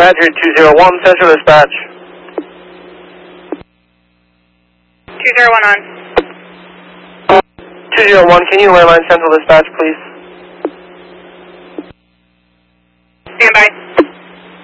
Badger 201, Central Dispatch. 201 on. 201, can you landline Central Dispatch, please?